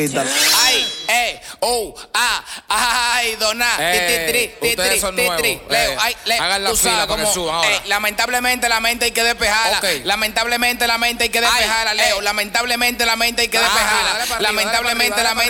Ay, Doná, ustedes son nuevos. Leo, hagan la tú fila sabes para que cómo, suban ahora. lamentablemente la mente hay que despejarla. Okay. Lamentablemente la mente hay que despejarla, Leo. Lamentablemente la mente hay que despejarla. Dale para arriba, Lamentablemente la mente